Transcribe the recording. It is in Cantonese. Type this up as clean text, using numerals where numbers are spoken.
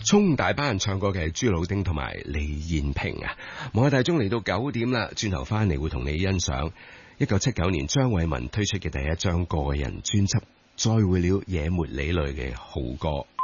聰大班人唱過嘅係朱老丁同埋李燕平啊。望下大鐘嚟到9點啦，轉頭翻嚟會同你欣賞1979年張偉文推出嘅第一張個人專輯《再會了野沒理類》嘅好歌。